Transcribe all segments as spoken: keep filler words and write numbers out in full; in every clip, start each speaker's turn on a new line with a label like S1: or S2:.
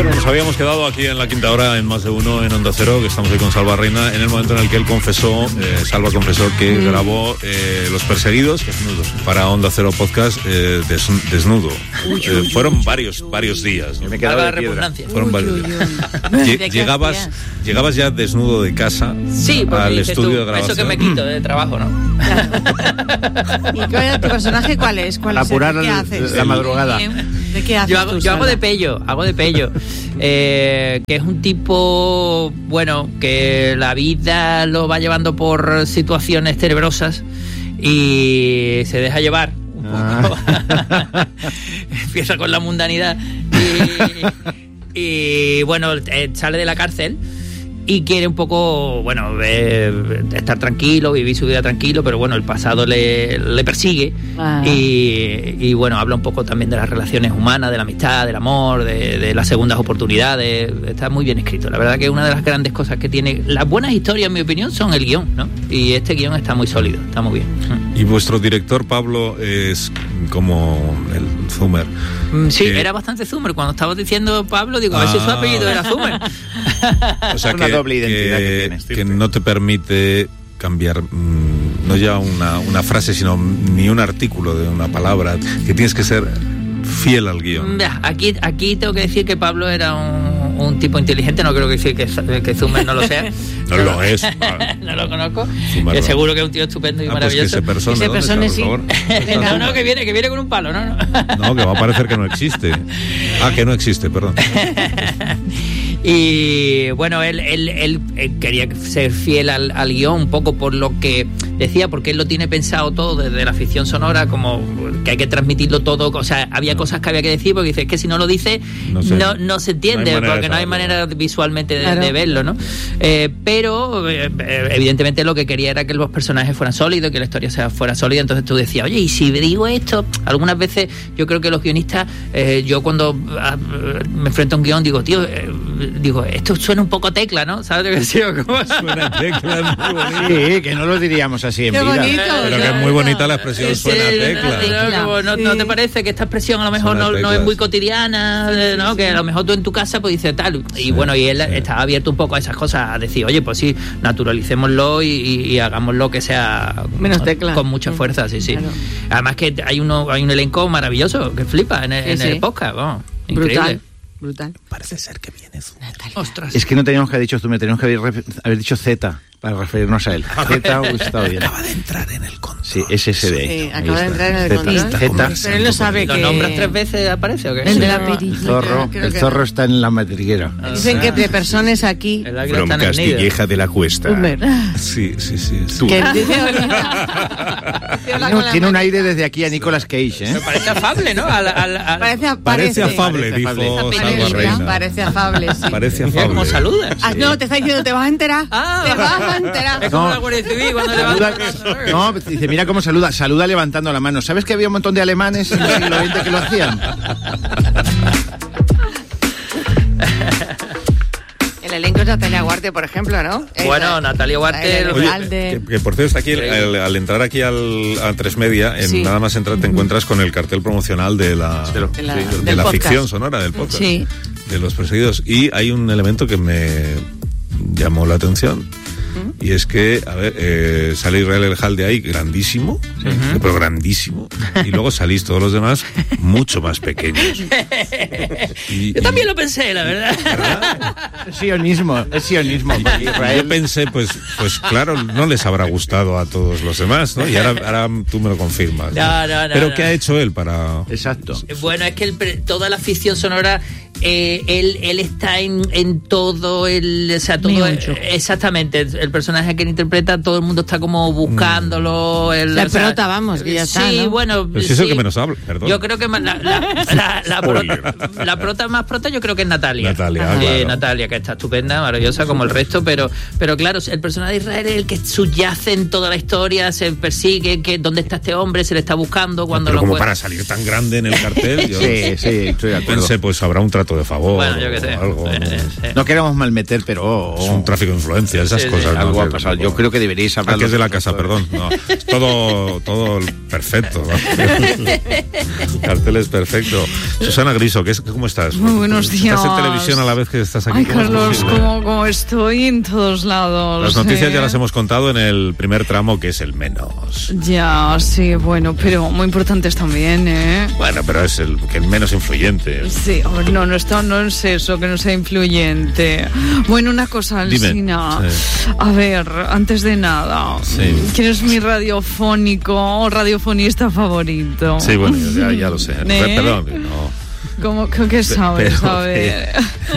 S1: Bueno, nos habíamos quedado aquí en la quinta hora en Más de Uno en Onda Cero, que estamos ahí con Salva Reina, en el momento en el que él confesó, eh, Salva confesó que mm. grabó eh, Los Perseguidos desnudos para Onda Cero Podcast eh, des, desnudo. Uy, uy, eh, fueron uy, varios uy, varios días.
S2: ¿no? Me quedaba de repugnancia.
S1: Fueron uy, varios uy, uy. días. Llegabas, llegabas ya desnudo de casa
S2: sí,
S1: al estudio
S2: tú,
S1: de grabación.
S2: Eso que me quito de trabajo, ¿no?
S3: ¿Y cuál es tu personaje? ¿Cuál es? ¿Cuál es
S4: apurar
S3: el, ¿Qué haces?
S4: La madrugada.
S3: ¿De qué haces
S2: yo hago,
S3: tú,
S2: yo hago de pello, hago de pello. Eh, que es un tipo, bueno, que la vida lo va llevando por situaciones tenebrosas y se deja llevar un poco. Ah. Empieza con la mundanidad y, y bueno, eh, sale de la cárcel y quiere un poco, bueno, eh, estar tranquilo, vivir su vida tranquilo, pero bueno, el pasado le, le persigue. Ah. y, y bueno, habla un poco también de las relaciones humanas, de la amistad, del amor, de, de las segundas oportunidades. Está muy bien escrito. La verdad que una de las grandes cosas que tiene las buenas historias, en mi opinión, son el guión, ¿no? Y este guión está muy sólido, está muy bien.
S1: Y vuestro director, Pablo, es como el Zumer.
S2: Sí, eh, era bastante Zumer. Cuando estabas diciendo Pablo, digo, ah. a ver si su apellido era Zumer.
S1: O sea, que, doble identidad que, que, tienes, que no te permite cambiar mmm, no ya una, una frase, sino ni un artículo de una palabra, que tienes que ser fiel al guión.
S2: Aquí, aquí tengo que decir que Pablo era un, un tipo inteligente, no creo que decir que, que Zumer no lo sea.
S1: No
S2: no
S1: lo es.
S2: No lo conozco. Que seguro que es un tío estupendo y ah, maravilloso.
S1: Pues que ese persona,
S3: sí.
S2: No, no, que viene, que viene con un palo, no, no.
S1: No, que va a parecer que no existe. Ah, que no existe, perdón.
S2: Y bueno, él, él, él, él quería ser fiel al, al guión un poco por lo que decía, porque él lo tiene pensado todo desde la ficción sonora, como que hay que transmitirlo todo, o sea, había cosas que había que decir, porque dice, es que si no lo dice no, sé. no, no se entiende, no porque no hay manera visualmente de, claro. de verlo, ¿no? Eh, pero eh, evidentemente lo que quería era que los personajes fueran sólidos, que la historia sea, fuera sólida, entonces tú decías, oye, y si digo esto, algunas veces yo creo que los guionistas, eh, yo cuando ah, me enfrento a un guión digo, tío, eh, digo, esto suena un poco tecla, ¿no? ¿Sabes lo que digo? ¿Cómo?
S1: Suena tecla, muy bonito.
S4: Sí, que no lo diríamos así en
S3: Qué
S4: vida.
S3: Bonito,
S1: pero que es muy bonita la expresión, sí, suena tecla.
S2: tecla. No, no, sí. ¿No te parece que esta expresión a lo mejor no, no es muy cotidiana? ¿No? Que a lo mejor tú en tu casa pues dices tal. Y sí, bueno, y él sí. estaba abierto un poco a esas cosas, a decir, oye, pues sí, naturalicémoslo y, y, y hagámoslo que sea
S3: menos tecla.
S2: Con mucha fuerza, sí, sí. Claro. Además que hay, uno, hay un elenco maravilloso que flipa en el, sí, en el sí. podcast. Vamos, increíble.
S3: Brutal. Brutal.
S1: Parece ser que viene Zumer.
S2: Ostras.
S4: Es que no teníamos que haber dicho Zumer, teníamos que haber, haber dicho Z para referirnos a él. Z hubiera estado bien.
S1: Acaba de entrar en el control.
S4: Sí, S S D.
S3: Sí, acaba de entrar en el control.
S4: Z.
S3: Pero él no sabe que...
S2: ¿Lo nombras tres veces aparece o qué?
S3: El de la
S4: El zorro, el zorro no. está en la madriguera.
S3: Ah, Dicen que de personas aquí...
S5: From Castilleja de la Cuesta.
S1: Sí, sí, sí.
S5: Tú.
S3: Que dice
S4: no, tiene un aire desde aquí a Nicolas Cage, ¿eh?
S2: Me parece afable, ¿no? Al, al, al...
S3: Parece,
S1: parece, parece afable,
S4: parece
S1: dijo
S4: afable.
S1: Salva Reina.
S3: Parece afable, sí.
S1: Parece afable.
S2: ¿Cómo saludas?
S3: Ah, no, te está diciendo, te vas a enterar.
S2: Ah,
S3: te vas a enterar.
S2: Es como la Guardia Civil cuando levanta.
S4: No, dice, mira cómo saluda. Saluda levantando la mano. ¿Sabes que había un montón de alemanes en el siglo veinte que lo hacían?
S3: El elenco es Natalia Huarte, por ejemplo, ¿no?
S2: Bueno, el, Natalia Huarte...
S1: Oye, que, que por cierto está aquí, al, al entrar aquí al, a Tres Media, en sí. nada más entrar te encuentras con el cartel promocional de la, de, lo, de la, de, de la ficción sonora del podcast,
S3: sí.
S1: de Los Perseguidos. Y hay un elemento que me llamó la atención. Y es que, a ver, eh, sale Israel El Hal de ahí, grandísimo, uh-huh. pero grandísimo. Y luego salís todos los demás mucho más pequeños.
S2: Y, Yo también y, lo pensé, la verdad.
S4: ¿verdad? Es sionismo, es sionismo.
S1: Y, y yo pensé, pues, pues claro, no les habrá gustado a todos los demás, ¿no? Y ahora, ahora tú me lo confirmas.
S2: No, no, no.
S1: Pero
S2: no.
S1: ¿qué ha hecho él para...?
S4: Exacto.
S2: Bueno, es que el, toda la ficción sonora... Eh, él, él está en, en todo el, o sea, todo el, exactamente el, el personaje que él interpreta, todo el mundo está como buscándolo. El,
S3: la
S2: o sea,
S3: prota, vamos, que ya
S2: sí,
S3: está, ¿no?
S2: bueno,
S1: pero si
S2: sí,
S1: es el que menos habla, perdón.
S2: Yo creo que la, la, la, la, prota, la prota más prota yo creo que es Natalia.
S1: Natalia,
S2: ah,
S1: claro.
S2: eh, Natalia, que está estupenda, maravillosa como el resto, pero, pero claro, el personaje de Israel es el que subyace en toda la historia, se persigue, que dónde está este hombre, se le está buscando cuando
S1: pero
S2: lo
S1: como
S2: encuentra.
S1: Para salir tan grande en el cartel, yo
S4: sí, sí, estoy de acuerdo.
S1: Pensé, pues habrá un trato voto de favor.
S2: Bueno, yo qué sé.
S1: Algo,
S2: eh,
S1: ¿no?
S2: sí.
S4: No queremos malmeter, pero...
S1: Es un tráfico de influencia, esas
S2: Sí, sí.
S1: cosas. ¿no?
S4: Algo ha
S1: Que
S4: pasado.
S1: tampoco-
S4: Yo creo que deberíais hablar...
S1: Ah, que es de la casa, perdón. No, es todo, todo perfecto. ¿no? Cartel es perfecto. Susana Griso, ¿qué es, ¿cómo estás?
S6: Muy buenos días.
S1: ¿Estás en televisión a la vez que estás aquí?
S6: Ay,
S1: ¿Cómo es
S6: Carlos,
S1: posible?
S6: como, como estoy en todos lados.
S1: Las noticias
S6: ¿eh?
S1: ya las hemos contado en el primer tramo, que es el menos.
S6: Ya, sí, bueno, pero muy importantes también, ¿eh?
S1: Bueno, pero es el que el menos influyente.
S6: Sí, hombre, no, no, está, no es eso, que no sea influyente. Bueno, una cosa,
S1: Dime.
S6: Alsina.
S1: Sí.
S6: A ver, antes de nada,
S1: Sí.
S6: ¿quién es mi radiofónico o radiofonista favorito?
S1: Sí, bueno, ya, ya lo sé.
S6: ¿Eh?
S1: Perdón, no.
S6: ¿Cómo que, que sabes?
S1: pero
S6: A ver.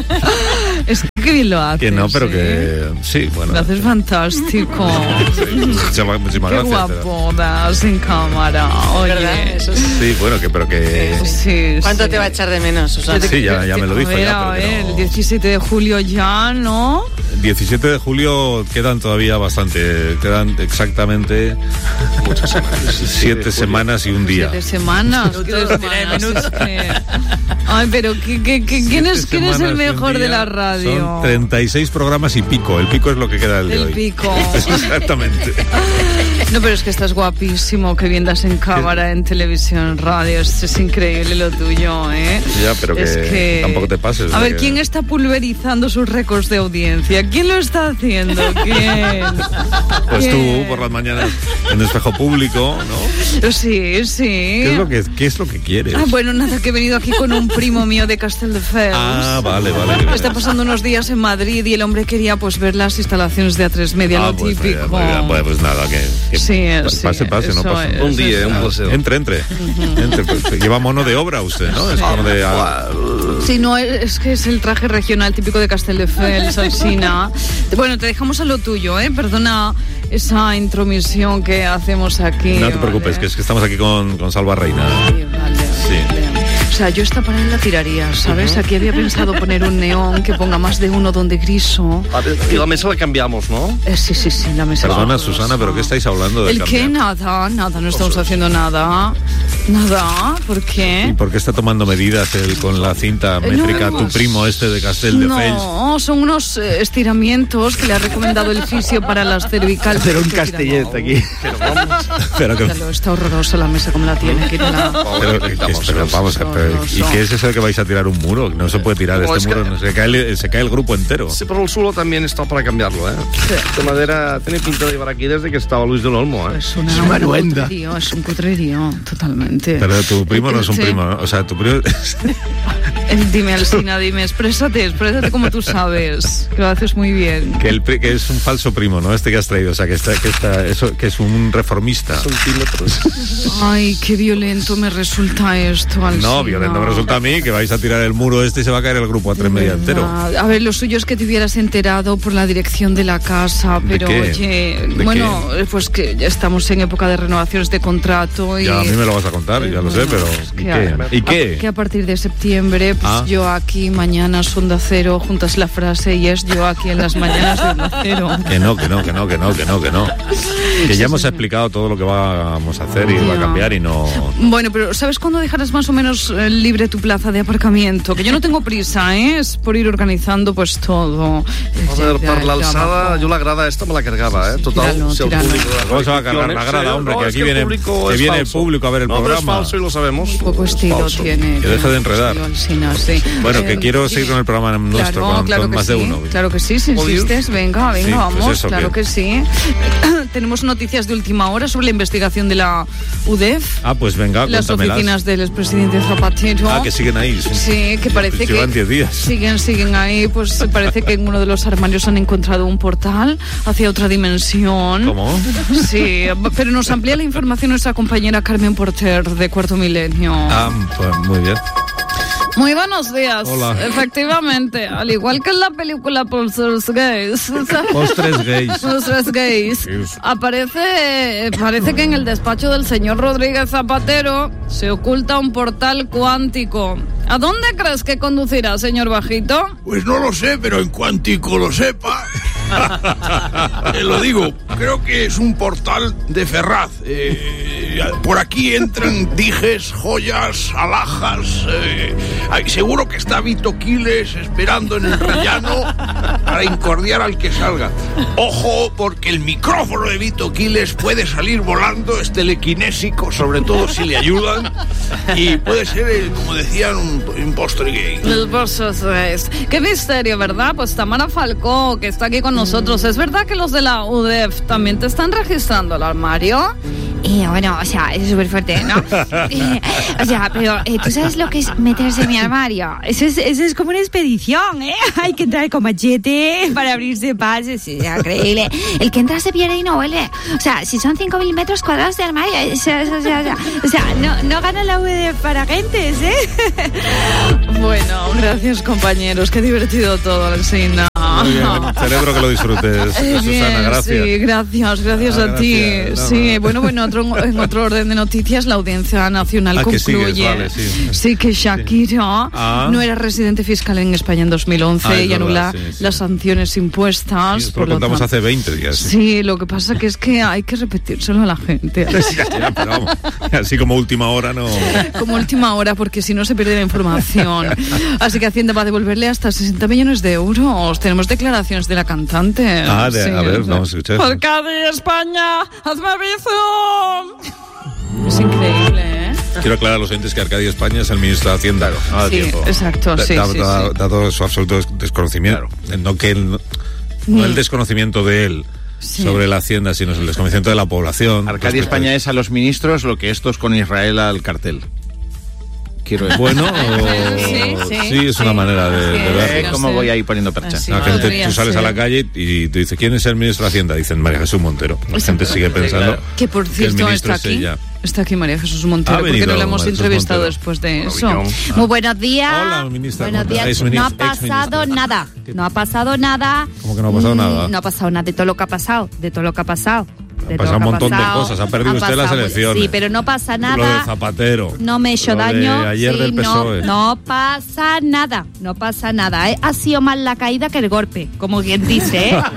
S6: Es que qué bien lo haces.
S1: Que no, pero
S6: ¿eh?
S1: que... Sí, bueno.
S6: Lo haces fantástico.
S1: Muchísimas, muchísimas
S6: Qué
S1: gracias. pero-
S6: guapo das en cámara. Oye.
S3: ¿Verdad? Eso sí.
S1: Sí, bueno, que pero que...
S6: Sí,
S3: ¿Cuánto
S6: sí.
S3: te va a echar de menos, Susana?
S1: Sí, ya, ya me lo dijo
S6: A ver,
S1: ya,
S6: a
S1: pero que
S6: ver,
S1: no-
S6: el diecisiete de julio ya, ¿no?
S1: diecisiete de julio quedan todavía bastante, quedan exactamente muchas semanas, siete semanas y un día.
S6: Siete semanas. ¿qué semanas? Es que- Ay, pero ¿qué, qué, qué- ¿quién, es,
S1: Siete
S6: ¿quién es el
S1: semanas y un
S6: mejor de
S1: día.
S6: la radio?
S1: Son treinta y seis programas y pico. El pico es lo que queda del de
S6: El
S1: hoy.
S6: pico.
S1: Exactamente.
S6: No, pero es que estás guapísimo, que bien das en cámara, en televisión, en radio. Es, es increíble lo tuyo, ¿eh?
S1: Ya, pero que,
S6: Es que-
S1: tampoco te pases.
S6: A
S1: de
S6: ver,
S1: que-
S6: ¿quién está pulverizando sus récords de audiencia? ¿Quién lo está haciendo? ¿Quién?
S1: Pues tú
S6: ¿Quién?
S1: por las mañanas en espejo público, ¿no?
S6: Sí, sí.
S1: ¿Qué es lo que, qué es lo que quieres?
S6: Ah, bueno, nada, que he venido aquí con un primo mío de Castelldefels.
S1: Ah, vale, vale.
S6: Está pasando unos días en Madrid y el hombre quería pues ver las instalaciones de A tres Media,
S1: Ah,
S6: lo
S1: pues,
S6: típico.
S1: muy bien, pues, pues nada, que, que
S6: Sí, sí,
S1: pase, pase, no
S6: eso
S1: pasa.
S6: es,
S1: Un día,
S6: eso
S1: un
S6: es.
S1: placer. Entre, entre. entre pues, lleva mono de obra usted, ¿no? Es como de... ah,
S6: Sí, no, es que es el traje regional típico de Castelldefels, Alsina. Bueno, te dejamos a lo tuyo, ¿eh? Perdona esa intromisión que hacemos aquí.
S1: no te preocupes,
S6: ¿vale?
S1: que es que estamos aquí con, con Salva Reina.
S6: Sí, vale,
S1: Sí.
S6: vale. O sea, yo esta pared la tiraría, ¿sabes? Aquí había pensado poner un neón que ponga más de uno donde griso.
S7: A ver, y la mesa la cambiamos, ¿no?
S6: Eh, sí, sí, sí, la mesa.
S1: Perdona,
S6: va.
S1: Susana, ¿pero qué estáis hablando de
S6: ¿El qué?
S1: cambiar?
S6: Nada, nada, no estamos haciendo nada. Nada, ¿por
S1: ¿Y
S6: qué?
S1: por qué está tomando medidas él con la cinta métrica
S6: no.
S1: tu primo este de Castelldefels?
S6: No, son unos eh, estiramientos que le ha recomendado el fisio para las cervicales.
S4: Hacer un
S6: Que tira-
S4: castellet aquí.
S7: Pero vamos.
S1: Pero que...
S6: Quítalo, está horrorosa la mesa como la tiene, quítala.
S1: Pero, que- pero vamos a ver, ¿y qué es eso de que vais a tirar un muro? No se puede tirar
S7: No,
S1: este
S7: es que-
S1: muro, no, se, cae el, se cae el grupo entero.
S7: Sí, pero el suelo también está para cambiarlo, ¿eh? De madera tiene pinta de llevar aquí desde que estaba Luis del Olmo, ¿eh?
S6: Es, una,
S4: Es una ruenda.
S6: un cutrerío, es un cutrerío, totalmente.
S1: Pero tu primo no es un
S6: Sí.
S1: primo, ¿no? O sea, tu primo...
S6: Eh, Dime, Alsina, dime, exprésate, exprésate como tú sabes, que lo haces muy bien.
S1: que, el, pri- que es un falso primo, ¿no? Este que has traído, o sea, que está, que está, eso, que es un reformista.
S7: Centímetros.
S6: Ay, qué violento me resulta esto, Alsina.
S1: No, violento me resulta a mí que vais a tirar el muro este y se va a caer el grupo a tres media entero.
S6: Ah, A ver, lo suyo es que te hubieras enterado por la dirección de la casa,
S1: ¿De
S6: pero
S1: qué?
S6: oye,
S1: ¿De
S6: bueno, eh, pues que ya estamos en época de renovaciones de contrato y...
S1: Ya a mí me lo vas a contar, ya lo sé, pero ¿y
S6: que
S1: qué?
S6: a-
S1: ¿Y qué?
S6: Que a partir de septiembre, pues
S1: Ah.
S6: yo aquí mañana Onda Cero, juntas la frase y es yo aquí en las mañanas de Onda Cero.
S1: Que no, que no, que no, que no, que no, que no. Que ya hemos explicado todo lo que vamos a hacer y va a
S6: Ya.
S1: cambiar y no...
S6: Bueno, pero ¿sabes cuándo dejarás más o menos eh, libre tu plaza de aparcamiento? Que yo no tengo prisa, ¿eh? Es por ir organizando pues todo.
S7: A ver, per l'alçada, jo la grada esta me la cargava, ¿eh? Total,
S6: Tíralo,
S7: si el
S6: tíralo.
S7: público... de
S1: ¿Cómo se va a cargar la grada,
S7: Sí,
S1: hombre?
S7: no,
S1: Que
S7: es
S1: aquí
S7: el
S1: viene-
S7: público
S1: que
S7: es
S1: viene el
S7: falso.
S1: público a ver el
S7: no, pero
S1: programa.
S7: es falso y lo sabemos.
S6: Un poco
S7: Es
S6: estilo
S7: falso.
S6: tiene.
S1: Que deje de enredar.
S6: Sí, Alsina, sí.
S1: Bueno, que
S6: Eh,
S1: quiero
S6: sí.
S1: seguir con el programa nuestro,
S6: Claro,
S1: con,
S6: claro
S1: con
S6: que
S1: más
S6: sí,
S1: de uno.
S6: Claro que sí, si
S7: ¿Puedo ir?
S6: insistes, venga, venga,
S1: Sí, pues
S6: vamos,
S1: eso,
S6: claro
S1: ¿qué?
S6: que sí. Tenemos noticias de última hora sobre la investigación de la U D E F,
S1: Ah, pues venga,
S6: las
S1: cuéntamelas.
S6: oficinas del expresidente Zapatero.
S1: Ah, que siguen ahí.
S6: Sí, que parece
S1: Llevan
S6: que
S1: diez días.
S6: siguen, siguen ahí, pues parece que en uno de los armarios han encontrado un portal hacia otra dimensión.
S1: ¿Cómo?
S6: Sí, pero nos amplía la información nuestra compañera Carmen Porter de Cuarto Milenio.
S1: Ah, pues muy bien.
S6: Muy buenos días.
S1: Hola.
S6: Efectivamente, al igual que en la película Postres Gays.
S1: Postres gays.
S6: Postres Gays. Aparece, parece que en el despacho del señor Rodríguez Zapatero se oculta un portal cuántico. ¿A dónde crees que conducirá, señor Bajito?
S8: Pues no lo sé, pero en cuantico lo sepa, te lo digo, creo que es un portal de Ferraz. Eh, por aquí entran dijes, joyas, alhajas. Eh, ay, seguro que está Vito Quiles esperando en el rellano para incordiar al que salga. Ojo, porque el micrófono de Vito Quiles puede salir volando, es telequinésico, sobre todo si le ayudan, y puede ser, el, como decían, un, un postre gay.
S6: El postre es. Qué misterio, ¿verdad? Pues Tamara Falcó, que está aquí con nosotros. ¿Es verdad que los de la U D E F también te están registrando el armario?
S3: Eh, bueno, o sea, es súper fuerte, ¿no? Eh, o sea, pero eh, ¿tú sabes lo que es meterse en mi armario? Eso es, eso es como una expedición, ¿eh? Hay que entrar con machete para abrirse pases, es increíble. El que entra se pierde y no vuelve. O sea, si son cinco mil metros cuadrados de armario, o sea, o sea, o sea, o sea no, no gana la U D E F para gentes, ¿eh?
S6: Bueno, gracias, compañeros. Qué divertido todo, Alsina.
S1: Muy bien, celebro que lo disfrutes,
S6: Eh,
S1: Susana,
S6: bien,
S1: gracias.
S6: Sí, gracias, gracias
S1: Ah,
S6: a ti.
S1: gracias, no,
S6: sí,
S1: no.
S6: bueno, bueno, otro, en otro orden de noticias, la Audiencia Nacional
S1: Ah, que
S6: concluye
S1: sigues, vale, sí.
S6: sí, que Shakira
S1: Ah.
S6: no era residente fiscal en España en dos mil once
S1: Ah, es
S6: y anula
S1: verdad, sí, sí.
S6: las sanciones impuestas.
S1: Sí, esto
S6: por
S1: lo contamos
S6: tanto-
S1: hace veinte días.
S6: Sí, lo que pasa que es que hay que repetírselo a la gente.
S1: Ya, pero vamos, así como última hora no.
S6: Como última hora, porque si no se pierde la información. Así que Hacienda va a devolverle hasta sesenta millones de euros. Tenemos declaraciones de la cantante.
S1: Ah, de- a ver, vamos a escuchar.
S6: Arcadi, España, hazme bizum. Es increíble, ¿eh?
S1: Quiero aclarar a los oyentes que Arcadia España es el ministro de Hacienda. No da
S6: Sí,
S1: tiempo.
S6: exacto, sí,
S1: Da-
S6: sí,
S1: da-
S6: sí.
S1: Dado su absoluto des- desconocimiento. No que él, no el desconocimiento de él
S6: Sí.
S1: sobre la Hacienda, sino el desconocimiento de la población.
S4: Arcadia
S1: Respecto a-
S4: España es a los ministros lo que estos con Israel al cartel. Quiero decir.
S1: Bueno, o-
S6: Sí, sí,
S1: sí, es una
S6: sí.
S1: manera de, de
S6: Sí,
S1: verlo.
S4: Eh,
S6: no
S4: ¿Cómo
S6: sé.
S4: voy a ir poniendo percha?
S6: Así.
S1: La gente,
S6: Podría
S1: tú sales
S6: ser.
S1: a la calle y te dice, ¿quién es el ministro de Hacienda? Dicen María Jesús Montero. La gente sigue pensando
S6: Que por
S1: que el
S6: cierto
S1: ministro
S6: está
S1: es
S6: aquí.
S1: ella.
S6: Está aquí María Jesús Montero,
S1: Ha
S6: porque
S1: venido
S6: no la hemos
S1: María Jesús
S6: entrevistado
S1: Montero.
S6: después de eso.
S7: Maravillón.
S3: Muy buenos días.
S1: Hola, ministra.
S3: Buenos
S1: ¿Cómo está?
S3: días.
S1: Es ministra,
S3: No ha
S1: exministra.
S3: pasado nada. No ha pasado nada.
S1: ¿Cómo que no ha pasado
S3: Mm,
S1: nada?
S3: No ha pasado nada de todo lo que ha pasado. De todo lo que ha pasado. De
S1: Ha
S3: todo
S1: pasado
S3: lo
S1: un
S3: que ha
S1: montón de
S3: pasado.
S1: cosas. Ha perdido
S3: Han
S1: usted las
S3: pasado-
S1: elecciones.
S3: Sí, pero no pasa
S1: Lo de
S3: nada.
S1: Zapatero.
S3: No me he hecho
S1: Lo de
S3: daño.
S1: ayer
S3: sí,
S1: del P S O E.
S3: no, no pasa nada. No pasa nada. ¿eh? Ha sido más la caída que el golpe, como quien dice. ¿eh?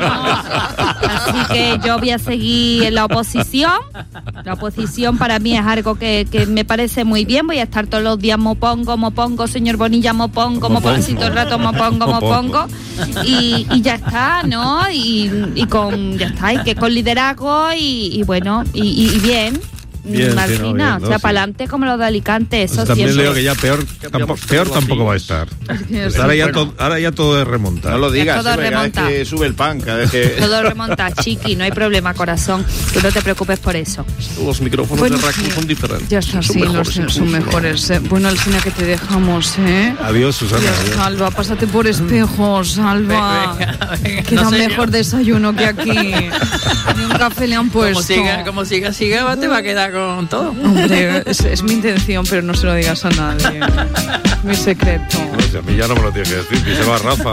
S3: Así que yo voy a seguir en la oposición. La oposición para mí es algo que, que me parece muy bien. Voy a estar todos los días mopongo, mopongo, señor Bonilla, mopongo, mopongo, así todo el rato mopongo, mopongo. Y, y ya está, ¿no? Y, y con, ya está, y que con liderazgo y, y bueno, y, y- y bien.
S1: Bien, sí,
S3: Martina,
S1: no, bien, no,
S3: o sea,
S1: sí.
S3: para adelante como lo de Alicante, eso
S1: Pues también
S3: siempre.
S1: leo que ya peor, tampoco, peor tampoco va a estar. Ahora ya, to- ahora ya todo es remontar.
S4: No lo digas,
S3: todo
S4: eh, cada vez
S3: remonta.
S4: que sube el pan, cada vez que...
S3: Todo remonta, chiqui, no hay problema, corazón. Tú no te preocupes por eso.
S7: Los micrófonos
S6: Bueno,
S7: de Rack
S6: sí.
S7: son diferentes.
S6: Ya está,
S7: son
S6: sí,
S7: mejores,
S6: los, son
S7: incluso.
S6: mejores. eh. Bueno, Alsina, que te dejamos, ¿eh?
S1: Adiós, Susana.
S6: Ya,
S1: adiós.
S6: Salva, pásate por espejo, Salva.
S2: Venga, venga,
S6: Que
S2: no
S6: da
S2: sé yo.
S6: mejor desayuno que aquí. Ni un café le han puesto.
S2: Como siga, como siga, siga, te va a quedar con todo.
S6: Hombre, es, es mi intención, pero no se lo digas a nadie. Mi secreto.
S1: No, si a mí ya no me lo tiene que decir, díselo a Rafa.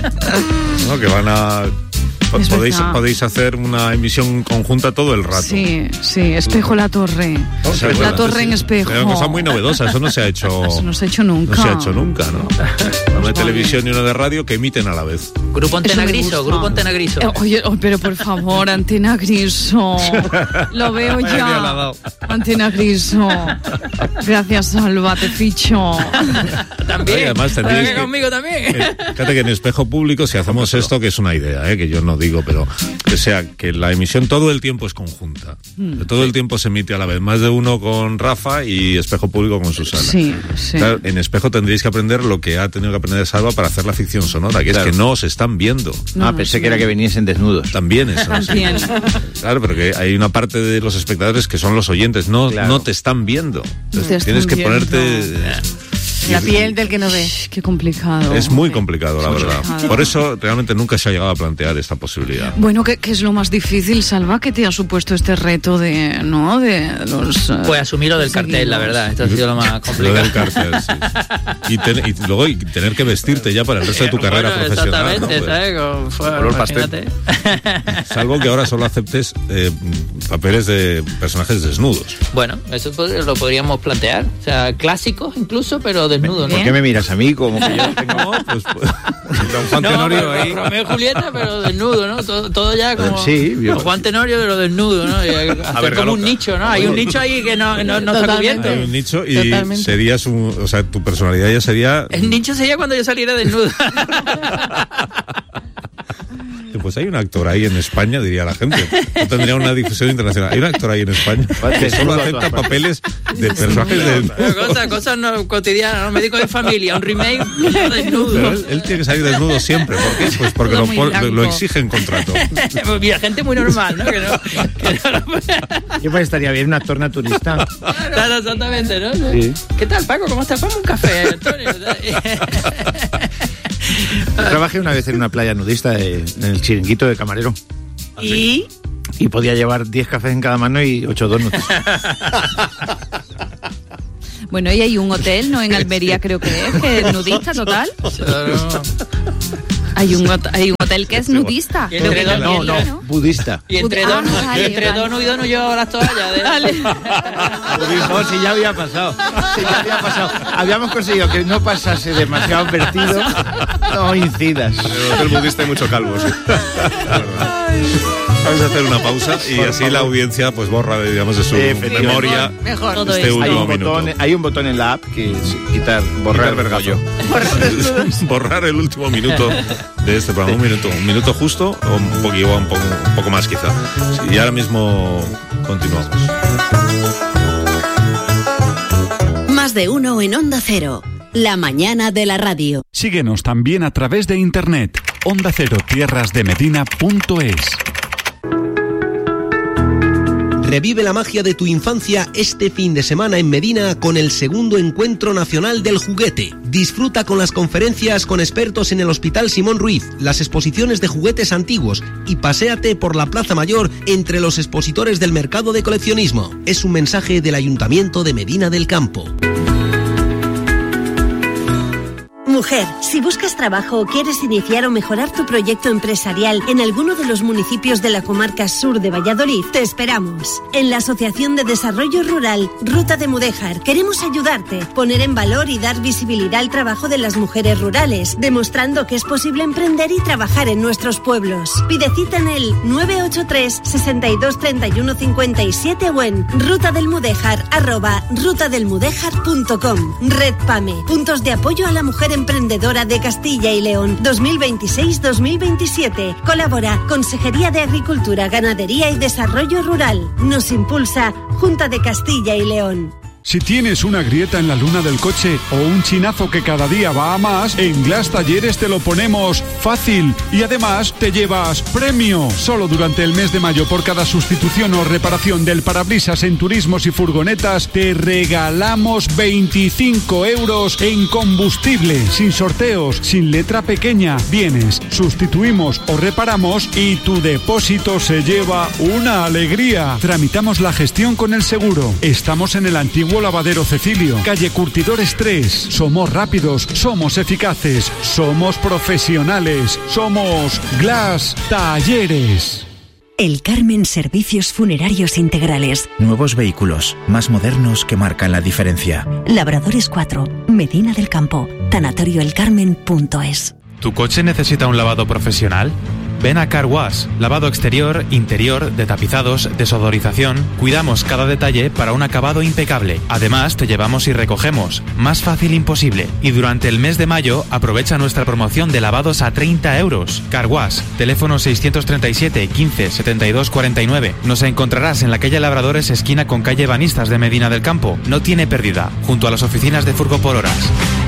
S1: No, que van a... po-
S6: Es
S1: Podéis,
S6: verdad.
S1: podéis hacer una emisión conjunta todo el rato.
S6: Sí, sí, espejo la torre.
S1: O sea,
S6: La
S1: bueno,
S6: torre en
S1: sí,
S6: espejo.
S1: Es una cosa muy novedosa, eso no se ha hecho...
S6: Eso no se ha hecho nunca.
S1: No se ha hecho nunca, ¿no? Uno de televisión y uno de radio que emiten a la vez.
S2: Grupo Antena
S6: Eso me
S2: Griso,
S6: gusta.
S2: Grupo Antena Griso.
S6: Eh, Oye, oh, pero por favor, Antena Griso. Lo veo
S7: Vaya día le ha
S6: ya.
S7: dado.
S6: Antena Griso. Gracias, Salva, te ficho.
S2: También.
S1: Y además
S2: Pero
S1: tendréis
S2: que
S1: que-
S2: conmigo también.
S1: Eh, Fíjate que en espejo público, si hacemos esto, que es una idea, ¿eh? Que yo no digo, pero que sea que la emisión todo el tiempo es conjunta. Que todo el tiempo se emite a la vez. Más de uno con Rafa y espejo público con Susana.
S6: Sí, sí.
S1: Claro, en espejo tendréis que aprender lo que ha tenido que aprender Salva para hacer la ficción sonora, que
S4: Claro.
S1: es que no os están viendo.
S6: No,
S4: ah, pensé
S6: sí.
S4: que era que viniesen desnudos.
S1: También eso. sí.
S6: También.
S1: Claro, pero que hay una parte de los espectadores que son los oyentes, no,
S4: Claro.
S1: no te están viendo. Entonces,
S6: Te están
S1: tienes que
S6: viendo.
S1: ponerte...
S3: La piel del que no ve.
S6: Qué complicado.
S1: Es muy complicado, la
S6: Es
S1: verdad.
S6: complicado.
S1: Por eso realmente nunca se ha llegado a plantear esta posibilidad.
S6: Bueno, ¿qué, qué es lo más difícil, Salva, que te ha supuesto este reto de, ¿no? De los... eh,
S2: Pues asumir lo del cartel, la
S6: seguidos?
S2: verdad. Esto ha sido lo más
S1: Lo
S2: complicado.
S1: del cárcel, sí. Y, ten- y luego y tener que vestirte ya para el resto de tu carrera
S2: Bueno,
S1: profesional. ¿no?
S2: Exactamente,
S1: Pues,
S2: ¿sabes? Con- fue-
S7: Color pastel.
S2: imagínate.
S1: salvo que ahora solo aceptes eh, papeles de personajes desnudos.
S2: Bueno, eso pod- lo podríamos plantear. O sea, clásicos incluso, pero desnudo, ¿no?
S4: ¿Por qué me miras a mí? Como que yo tengo...
S1: No, pues, pues don Juan
S2: no,
S1: Tenorio
S2: pero,
S1: ahí.
S2: Romeo y Julieta, pero desnudo, ¿no? Todo, todo ya como,
S4: Sí, yo-
S2: como Juan Tenorio, pero desnudo, ¿no? Y hacer
S1: ver,
S2: como un
S1: Galoca.
S2: nicho, ¿no? Hay un nicho ahí que no, no, no está
S3: Totalmente.
S2: cubierto.
S1: Hay un nicho y
S3: Totalmente.
S1: serías un, o sea, tu personalidad ya sería,
S2: El nicho sería cuando yo saliera desnudo.
S1: pues hay un actor ahí en España, diría la gente. No tendría una difusión internacional. Hay un actor ahí en España que solo acepta papeles de personajes de...
S2: Pero cosas, cosas no cotidianas, ¿no? Médico de familia, un remake desnudo.
S1: Pero él, él tiene que salir desnudo siempre. ¿Por qué? Pues porque
S3: Todo
S1: lo,
S3: muy
S1: pon-
S3: blanco.
S1: lo exige en contrato.
S2: Pues mira, gente muy normal, ¿no? Que no, que no
S4: Yo pues estaría bien un actor naturista.
S2: Claro, exactamente, ¿no?
S4: Sí.
S2: ¿Qué tal, Paco? ¿Cómo estás? Ponme un café, Antonio.
S4: Trabajé una vez en una playa nudista de- en el chiringuito de camarero.
S3: Y
S4: Y podía llevar diez cafés en cada mano y ocho donuts.
S3: bueno, y hay un hotel, ¿no? En Almería creo que es, que es nudista total. Hay un, hot- hay un hotel que es nudista.
S2: Y
S3: Creo que
S2: entre
S3: en
S2: dos-
S4: No,
S3: Almería,
S4: no, budista.
S2: Y entre
S3: Ah,
S2: Donu,
S3: vale,
S2: y entre
S3: vale.
S2: Donu y Donu yo las toallas. De...
S3: Vale.
S4: No, si ya había pasado. Si ya había pasado. Habíamos conseguido que no pasase demasiado vertido. No incidas.
S1: En el hotel budista hay mucho calvo, sí. Es verdad. Vamos a hacer una pausa y
S4: Por
S1: así
S4: favor.
S1: la audiencia pues borra, digamos, de su
S4: Efectivamente.
S1: memoria
S3: Mejor. Todo
S1: este
S3: eso.
S4: Hay
S1: último
S4: un,
S1: minuto.
S4: botón, hay un botón en la app que es quitar, borrar
S1: Quitar vergazo.
S4: rollo.
S1: Borrar el último minuto de este programa, un minuto, un minuto justo o un poquito, un poco, un poco más quizá. Sí, y ahora mismo continuamos.
S9: Más de uno en Onda Cero. La mañana de la radio.
S10: Síguenos también a través de internet. onda cero tierras de medina punto es.
S11: Revive la magia de tu infancia este fin de semana en Medina con el segundo Encuentro Nacional del Juguete. Disfruta con las conferencias con expertos en el Hospital Simón Ruiz, las exposiciones de juguetes antiguos y paséate por la Plaza Mayor entre los expositores del mercado de coleccionismo. Es un mensaje del Ayuntamiento de Medina del Campo.
S12: Mujer, si buscas trabajo o quieres iniciar o mejorar tu proyecto empresarial en alguno de los municipios de la comarca sur de Valladolid, te esperamos. En la Asociación de Desarrollo Rural, Ruta de Mudéjar, queremos ayudarte, poner en valor y dar visibilidad al trabajo de las mujeres rurales, demostrando que es posible emprender y trabajar en nuestros pueblos. Pide cita en el nueve ocho tres, sesenta y dos, treinta y uno, cincuenta y siete o en rutadelmudéjar, arroba rutadelmudéjar punto com. Red PAME, puntos de apoyo a la mujer emprendedora de Castilla y León, dos mil veintiséis dos mil veintisiete. Colabora Consejería de Agricultura, Ganadería y Desarrollo Rural. Nos impulsa Junta de Castilla y León.
S10: Si tienes una grieta en la luna del coche o un chinazo que cada día va a más, en Glass Talleres te lo ponemos fácil y además te llevas premio. Solo durante el mes de mayo, por cada sustitución o reparación del parabrisas en turismos y furgonetas, te regalamos veinticinco euros en combustible, sin sorteos, sin letra pequeña. Vienes, sustituimos o reparamos y tu depósito se lleva una alegría. Tramitamos la gestión con el seguro. Estamos en el antiguo Lavadero Cecilio, calle Curtidores tres. Somos rápidos, somos eficaces, somos profesionales, somos Glass Talleres.
S13: El Carmen Servicios Funerarios Integrales.
S14: Nuevos vehículos, más modernos que marcan la diferencia.
S13: Labradores cuatro, Medina del Campo, tanatorioelcarmen punto es.
S15: ¿Tu coche necesita un lavado profesional? Ven a Car Wash, lavado exterior, interior, de tapizados, desodorización. Cuidamos cada detalle para un acabado impecable. Además, te llevamos y recogemos. Más fácil imposible. Y durante el mes de mayo, aprovecha nuestra promoción de lavados a treinta euros. Car Wash, teléfono seiscientos treinta y siete, quince, setenta y dos, cuarenta y nueve. Nos encontrarás en la calle Labradores, esquina con calle Banistas de Medina del Campo. No tiene pérdida, junto a las oficinas de Furgo por Horas.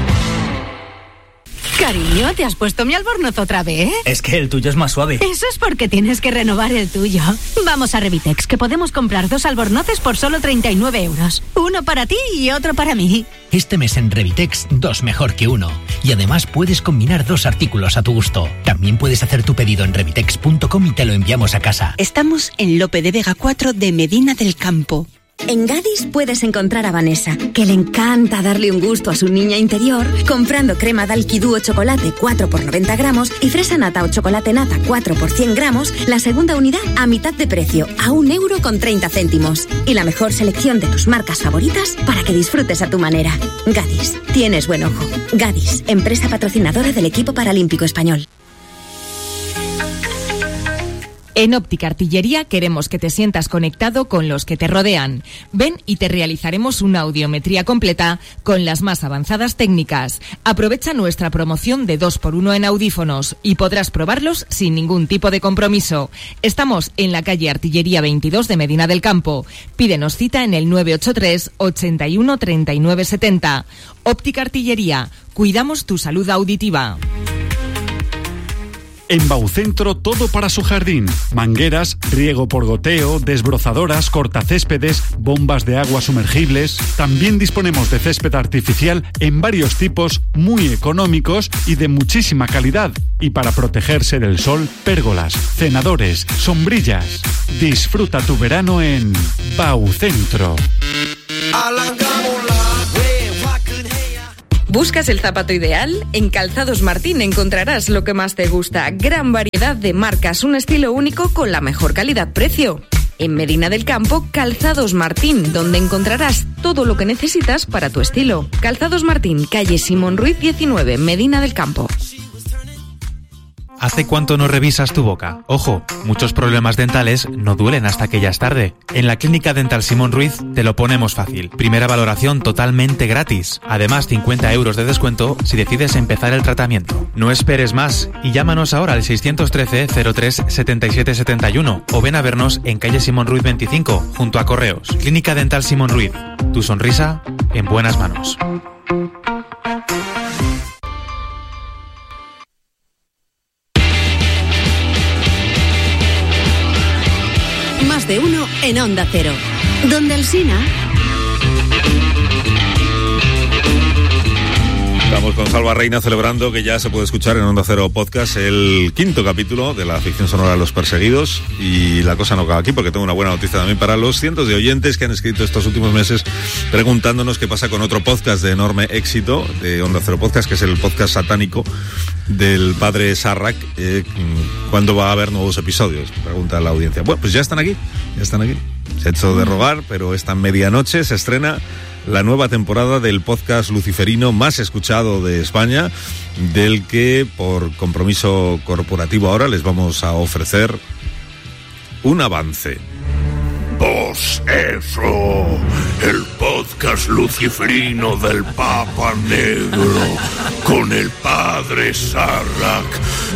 S16: Cariño, ¿te has puesto mi albornoz otra vez?
S17: Es que el tuyo es más suave.
S16: Eso es porque tienes que renovar el tuyo. Vamos a Revitex, que podemos comprar dos albornoces por solo treinta y nueve euros. Uno para ti y otro para mí.
S17: Este mes en Revitex, dos mejor que uno. Y además puedes combinar dos artículos a tu gusto. También puedes hacer tu pedido en revitex punto com y te lo enviamos a casa.
S18: Estamos en Lope de Vega cuatro de Medina del Campo. En Gadis puedes encontrar a Vanessa, que le encanta darle un gusto a su niña interior, comprando crema Dalky Duo chocolate cuatro por noventa gramos y fresa nata o chocolate nata cuatro por cien gramos, la segunda unidad a mitad de precio, a un euro con treinta céntimos. Y la mejor selección de tus marcas favoritas para que disfrutes a tu manera. Gadis, tienes buen ojo. Gadis, empresa patrocinadora del equipo paralímpico español.
S19: En Óptica Artillería queremos que te sientas conectado con los que te rodean. Ven y te realizaremos una audiometría completa con las más avanzadas técnicas. Aprovecha nuestra promoción de dos por uno en audífonos y podrás probarlos sin ningún tipo de compromiso. Estamos en la calle Artillería veintidós de Medina del Campo. Pídenos cita en el nueve ocho tres, ochenta y uno, treinta y nueve setenta. Óptica Artillería. Cuidamos tu salud auditiva.
S10: En Baucentro todo para su jardín. Mangueras, riego por goteo, desbrozadoras, cortacéspedes, bombas de agua sumergibles. También disponemos de césped artificial en varios tipos muy económicos y de muchísima calidad. Y para protegerse del sol, pérgolas, cenadores, sombrillas. Disfruta tu verano en Baucentro.
S20: ¿Buscas el zapato ideal? En Calzados Martín encontrarás lo que más te gusta. Gran variedad de marcas, un estilo único con la mejor calidad-precio. En Medina del Campo, Calzados Martín, donde encontrarás todo lo que necesitas para tu estilo. Calzados Martín, calle Simón Ruiz diecinueve, Medina del Campo.
S15: ¿Hace cuánto no revisas tu boca? Ojo, muchos problemas dentales no duelen hasta que ya es tarde. En la Clínica Dental Simón Ruiz te lo ponemos fácil. Primera valoración totalmente gratis. Además, cincuenta euros de descuento si decides empezar el tratamiento. No esperes más y llámanos ahora al seiscientos trece, cero tres, setenta y siete setenta y uno o ven a vernos en calle Simón Ruiz veinticinco, junto a Correos. Clínica Dental Simón Ruiz. Tu sonrisa en buenas manos.
S9: Más de uno en Onda Cero. Donde Alsina.
S1: Estamos con Salva Reina celebrando que ya se puede escuchar en Onda Cero Podcast el quinto capítulo de la ficción sonora de Los Perseguidos, y la cosa no acaba aquí porque tengo una buena noticia también para los cientos de oyentes que han escrito estos últimos meses preguntándonos qué pasa con otro podcast de enorme éxito de Onda Cero Podcast, que es el podcast satánico del padre Sarrak. Eh, ¿Cuándo va a haber nuevos episodios? Pregunta la audiencia. Bueno, pues ya están aquí, ya están aquí. Se ha hecho de rogar, pero esta medianoche se estrena la nueva temporada del podcast luciferino más escuchado de España, del que por compromiso corporativo ahora les vamos a ofrecer un avance.
S8: Pues eso, el podcast luciferino del Papa Negro con el padre Sarrak.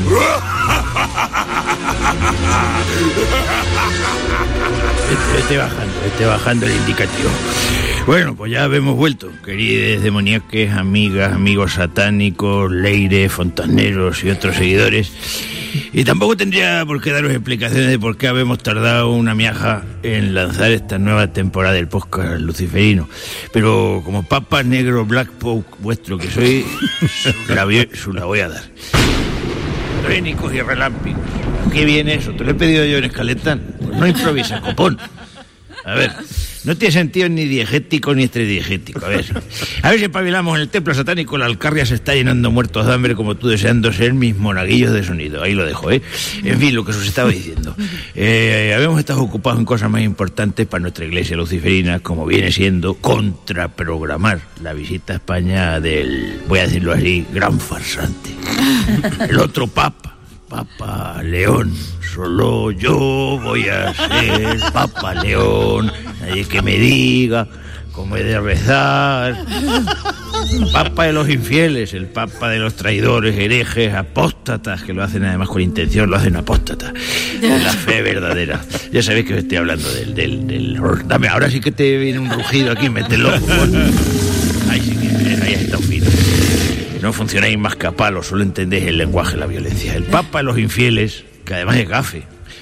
S4: Vete bajando, vete bajando el indicativo. Bueno, pues ya hemos vuelto, queridos demoníacos, amigas, amigos satánicos, leires, fontaneros y otros seguidores. Y tampoco tendría por qué daros explicaciones de por qué habemos tardado una miaja en lanzar esta nueva temporada del podcast luciferino. Pero como Papa Negro Black Poke vuestro que soy, se la, voy, se la voy a dar. Trénicos y relámpicos. ¿Qué viene eso? Te lo he pedido yo en Escaletán. Pues no improvisa, copón. A ver, no tiene sentido ni diegético ni estrediegético. A ver, a ver si espabilamos en el templo satánico. La Alcarria se está llenando muertos de hambre como tú, deseando ser mis monaguillos de sonido. Ahí lo dejo, ¿eh? En fin, lo que os estaba diciendo. Eh, habíamos estado ocupados en cosas más importantes para nuestra iglesia luciferina, como viene siendo contraprogramar la visita a España del, voy a decirlo así, gran farsante. El otro papa, Papa León. Solo yo voy a ser Papa León. Nadie que me diga cómo he de rezar. Papa de los infieles, el Papa de los traidores, herejes, apóstatas, que lo hacen además con intención, lo hacen apóstatas. De la fe verdadera. Ya sabéis que os estoy hablando del, del, del... Dame, ahora sí que te viene un rugido aquí, mételo. Ahí sí que, ahí está un fino. No funcionáis más que a palo, solo entendéis el lenguaje de la violencia. El Papa de los infieles, que además es gafe,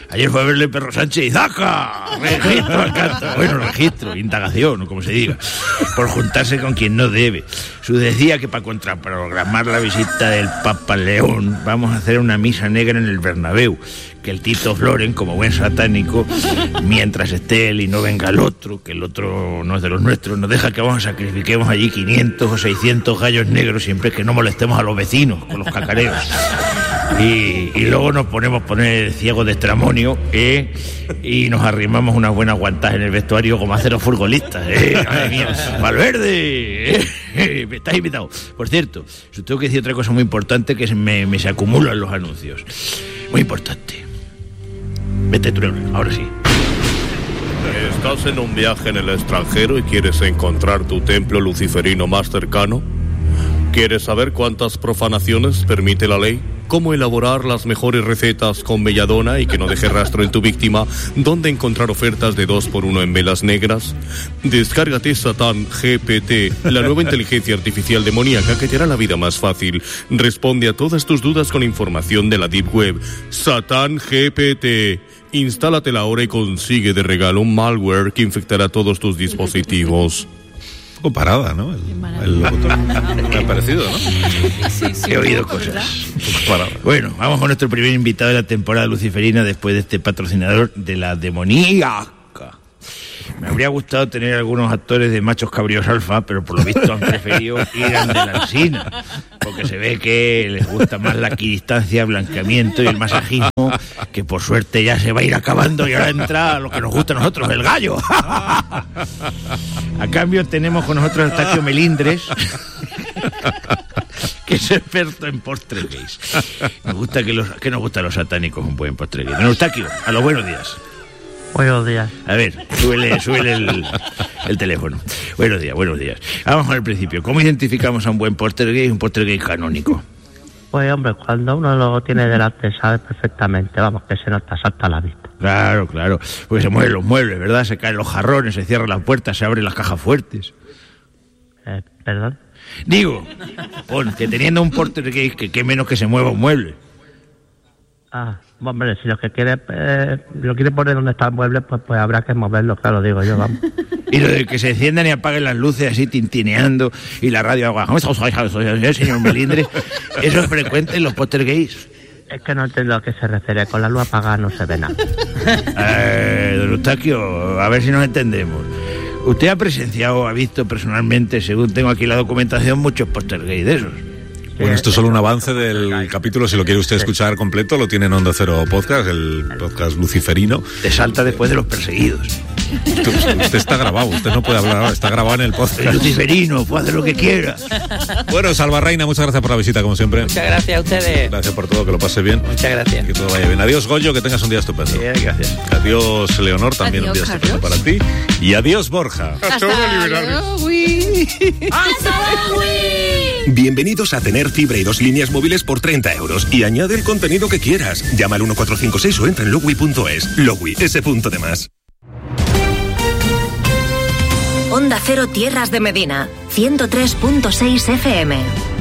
S4: Ayer fue a verle Perro Sánchez y ¡zaca! Registro al canto. Bueno, registro, indagación, o como se diga. Por juntarse con quien no debe. Su decía que para contraprogramar la visita del Papa León vamos a hacer una misa negra en el Bernabéu. Que el Tito Floren, como buen satánico, mientras esté él y no venga el otro, que el otro no es de los nuestros, nos deja que vamos a sacrifiquemos allí quinientos o seiscientos gallos negros siempre que no molestemos a los vecinos con los cacareos. Y, y luego nos ponemos a poner ciegos de estramonio, ¿eh? Y nos arrimamos unas buenas guantas en el vestuario como hacer los futbolistas, ¿eh? Madre mía, Valverde, ¿eh? Me estás invitado. Por cierto, os tengo que decir otra cosa muy importante que se me, me se acumulan los anuncios. Muy importante. Vete tú, ahora sí.
S21: ¿Estás en un viaje en el extranjero y quieres encontrar tu templo luciferino más cercano? ¿Quieres saber cuántas profanaciones permite la ley? ¿Cómo elaborar las mejores recetas con belladona y que no deje rastro en tu víctima? ¿Dónde encontrar ofertas de dos por uno en velas negras? Descárgate Satán G P T, la nueva inteligencia artificial demoníaca que te hará la vida más fácil. Responde a todas tus dudas con información de la Deep Web. Satán G P T. Instálatela ahora y consigue de regalo un malware que infectará todos tus dispositivos.
S1: Un poco parada, ¿no? El, el locutor. Me ha parecido, ¿no?
S4: Sí, sí, he oído cosas. Un poco parada. Bueno, vamos con nuestro primer invitado de la temporada luciferina después de este patrocinador de la demoníaca. Me habría gustado tener algunos actores de machos cabríos alfa, pero por lo visto han preferido ir a de la Alsina, porque se ve que les gusta más la equidistancia, el blanqueamiento y el masajismo, que por suerte ya se va a ir acabando y ahora entra lo que nos gusta a nosotros, el gallo. A cambio tenemos con nosotros a Eustaquio Melindres, que es experto en postres gays. Nos gusta que, los, que nos gustan los satánicos un buen postre gay. Don Eustaquio, a los buenos días.
S22: Buenos días.
S4: A ver, súbele, súbele el, el teléfono. Buenos días, buenos días. Vamos al principio. ¿Cómo identificamos a un buen postre gay y un postre gay canónico?
S22: Pues hombre, cuando uno lo tiene delante sabe perfectamente, vamos, que se nota, salta a la vista.
S4: Claro, claro. Porque se mueven los muebles, ¿verdad? Se caen los jarrones, se cierran las puertas, se abren las cajas fuertes.
S22: Eh, ¿Perdón?
S4: Digo, pon, que teniendo un postre gay, que qué menos que se mueva un mueble.
S22: Ah, hombre, si lo que quiere eh, lo quiere poner donde está el mueble, pues, pues habrá que moverlo, claro, digo yo, vamos.
S4: Y lo de que se enciendan y apaguen las luces así tintineando y la radio agua, señor Melindres, ¿eso es frecuente en los póster gays?
S22: Es que no entiendo a qué se refiere, con la luz apagada no se ve nada.
S4: Eh, don Eustaquio, a ver si nos entendemos. Usted ha presenciado, ha visto personalmente, según tengo aquí la documentación, muchos póster gays de esos.
S1: Bueno, esto es solo un avance del capítulo. Si lo quiere usted escuchar completo, lo tiene en Onda Cero Podcast, el podcast luciferino.
S4: Te salta después de los perseguidos.
S1: Usted, usted está grabado, usted no puede hablar ahora, está grabado en el podcast.
S4: El luciferino, puede hacer lo que quiera.
S1: Bueno, Salva Reina, muchas gracias por la visita, como siempre.
S2: Muchas gracias a ustedes.
S1: Gracias por todo, que lo pase bien.
S2: Muchas gracias.
S1: Que todo vaya bien. Adiós, Goyo, que tengas un día estupendo.
S4: Sí, gracias.
S1: Adiós, Leonor, también adiós, un día Carlos. Estupendo para ti. Y adiós, Borja.
S6: Hasta luego.
S11: Bienvenidos a tener fibra y dos líneas móviles por treinta euros y añade el contenido que quieras. Llama al uno cuatro cinco seis o entra en logui punto es. Logui, ese punto de más.
S9: Onda Cero Tierras de Medina, ciento tres punto seis F M.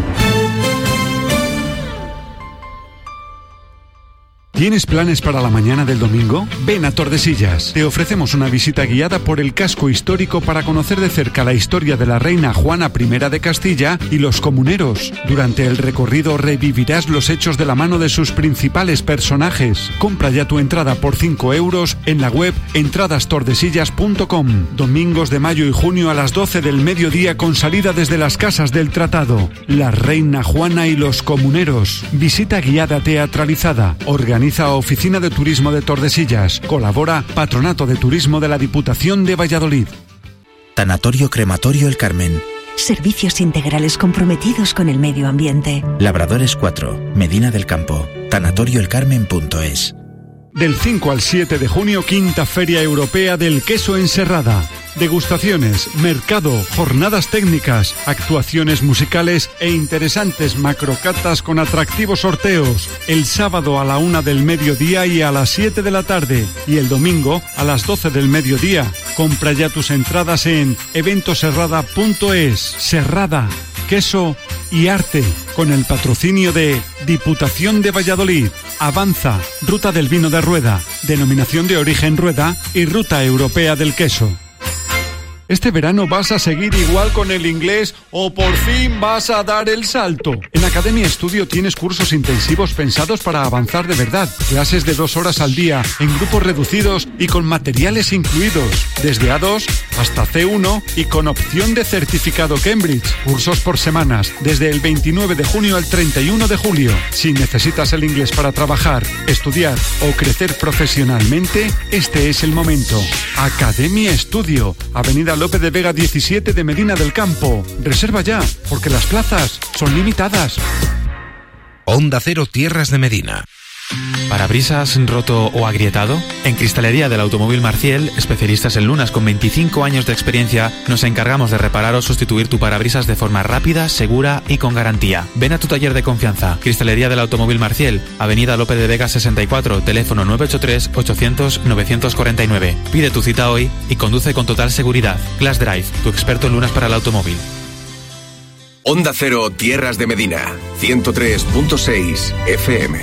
S10: ¿Tienes planes para la mañana del domingo? Ven a Tordesillas. Te ofrecemos una visita guiada por el casco histórico para conocer de cerca la historia de la reina Juana primera de Castilla y los comuneros. Durante el recorrido revivirás los hechos de la mano de sus principales personajes. Compra ya tu entrada por cinco euros en la web entradas tordesillas punto com. Domingos de mayo y junio a las doce del mediodía con salida desde las casas del Tratado. La reina Juana y los comuneros. Visita guiada teatralizada. Organiza Oficina de Turismo de Tordesillas. Colabora Patronato de Turismo de la Diputación de Valladolid.
S14: Tanatorio Crematorio El Carmen.
S13: Servicios integrales comprometidos con el medio ambiente.
S14: Labradores cuatro, Medina del Campo. tanatorio el carmen punto es.
S10: Del cinco al siete de junio, quinta Feria Europea del Queso en Serrada. Degustaciones, mercado, jornadas técnicas, actuaciones musicales e interesantes macrocatas con atractivos sorteos. El sábado a la una del mediodía y a las siete de la tarde. Y el domingo a las doce del mediodía. Compra ya tus entradas en eventoserrada punto es. Serrada, queso y arte, con el patrocinio de Diputación de Valladolid, Avanza, Ruta del Vino de Rueda, Denominación de Origen Rueda y Ruta Europea del Queso. ¿Este verano vas a seguir igual con el inglés o por fin vas a dar el salto? En Academia Estudio tienes cursos intensivos pensados para avanzar de verdad. Clases de dos horas al día, en grupos reducidos y con materiales incluidos. Desde A dos hasta C uno y con opción de certificado Cambridge. Cursos por semanas, desde el veintinueve de junio al treinta y uno de julio. Si necesitas el inglés para trabajar, estudiar o crecer profesionalmente, este es el momento. Academia Estudio, Avenida Lope de Vega diecisiete de Medina del Campo. Reserva ya, porque las plazas son limitadas.
S11: Onda Cero Tierras de Medina.
S15: ¿Parabrisas roto o agrietado? En Cristalería del Automóvil Marciel, especialistas en lunas con veinticinco años de experiencia, nos encargamos de reparar o sustituir tu parabrisas de forma rápida, segura y con garantía. Ven a tu taller de confianza. Cristalería del Automóvil Marciel, Avenida Lope de Vega sesenta y cuatro, teléfono nueve ocho tres, ochocientos, novecientos cuarenta y nueve. Pide tu cita hoy y conduce con total seguridad. Glass Drive, tu experto en lunas para el automóvil.
S5: Onda Cero Tierras de Medina, ciento tres punto seis F M.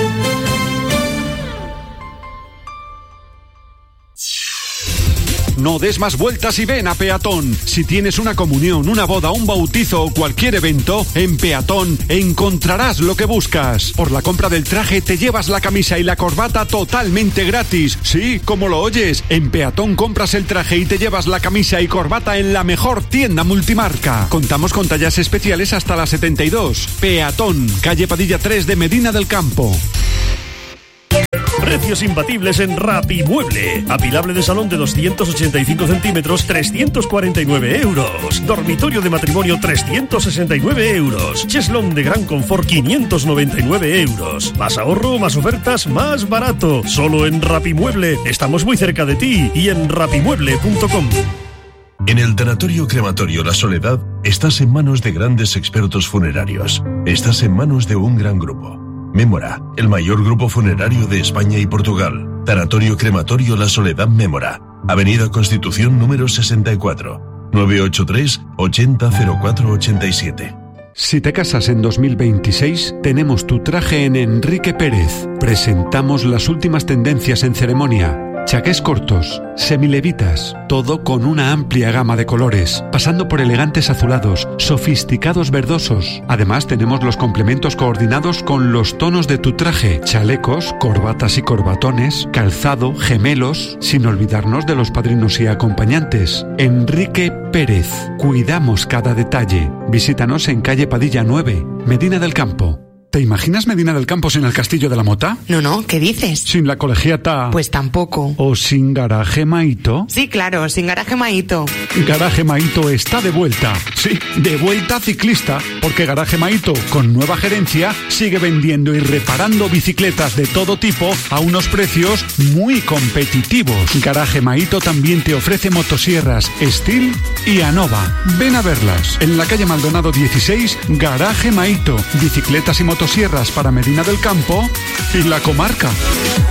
S10: No des más vueltas y ven a Peatón. Si tienes una comunión, una boda, un bautizo o cualquier evento, en Peatón encontrarás lo que buscas. Por la compra del traje te llevas la camisa y la corbata totalmente gratis. Sí, como lo oyes, en Peatón compras el traje y te llevas la camisa y corbata en la mejor tienda multimarca. Contamos con tallas especiales hasta las setenta y dos. Peatón, calle Padilla tres de Medina del Campo.
S7: Precios imbatibles en Rapimueble. Apilable de salón de doscientos ochenta y cinco centímetros, trescientos cuarenta y nueve euros. Dormitorio de matrimonio, trescientos sesenta y nueve euros. Cheslón de gran confort, quinientos noventa y nueve euros. Más ahorro, más ofertas, más barato. Solo en Rapimueble. Estamos muy cerca de ti y en rapimueble punto com.
S23: En el Tanatorio Crematorio La Soledad estás en manos de grandes expertos funerarios. Estás en manos de un gran grupo. Mémora, el mayor grupo funerario de España y Portugal. Tanatorio Crematorio La Soledad Mémora. Avenida Constitución número sesenta y cuatro. nueve ocho tres, ochenta, cero cuatro ochenta y siete.
S10: Si te casas en dos mil veintiséis, tenemos tu traje en Enrique Pérez. Presentamos las últimas tendencias en ceremonia. Chaqués cortos, semilevitas, todo con una amplia gama de colores, pasando por elegantes azulados, sofisticados verdosos. Además tenemos los complementos coordinados con los tonos de tu traje, chalecos, corbatas y corbatones, calzado, gemelos, sin olvidarnos de los padrinos y acompañantes. Enrique Pérez, cuidamos cada detalle. Visítanos en calle Padilla nueve, Medina del Campo. ¿Te imaginas Medina del Campo sin el Castillo de la Mota?
S24: No, no, ¿qué dices?
S10: ¿Sin la colegiata?
S24: Pues tampoco.
S10: ¿O sin Garaje Maito?
S24: Sí, claro, sin Garaje Maito.
S10: Garaje Maito está de vuelta. Sí, de vuelta ciclista, porque Garaje Maito, con nueva gerencia, sigue vendiendo y reparando bicicletas de todo tipo a unos precios muy competitivos. Garaje Maito también te ofrece motosierras Steel y Anova. Ven a verlas. En la calle Maldonado dieciséis, Garaje Maito. Bicicletas y motosierras para Medina del Campo y la comarca.